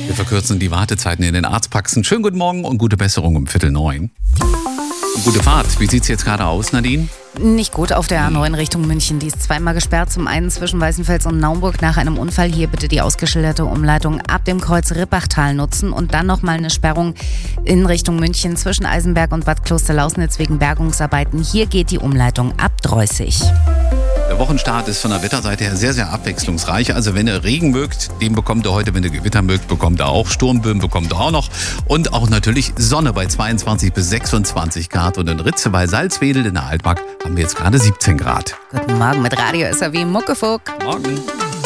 Wir verkürzen die Wartezeiten in den Arztpraxen. Schönen guten Morgen und gute Besserung um 8:45. Gute Fahrt. Wie sieht's jetzt gerade aus, Nadine? Nicht gut auf der A9 Richtung München. Die ist zweimal gesperrt. Zum einen zwischen Weißenfels und Naumburg nach einem Unfall. Hier bitte die ausgeschilderte Umleitung ab dem Kreuz Rippachtal nutzen. Und dann nochmal eine Sperrung in Richtung München zwischen Eisenberg und Bad Klosterlausnitz wegen Bergungsarbeiten. Hier geht die Umleitung ab Droßig. Der Wochenstart ist von der Wetterseite her sehr, sehr abwechslungsreich. Also wenn ihr Regen mögt, den bekommt ihr heute. Wenn ihr Gewitter mögt, bekommt ihr auch. Sturmböen bekommt ihr auch noch. Und auch natürlich Sonne bei 22 bis 26 Grad. Und in Ritze bei Salzwedel in der Altmark haben wir jetzt gerade 17 Grad. Guten Morgen mit Radio SAW Muckefuck. Morgen.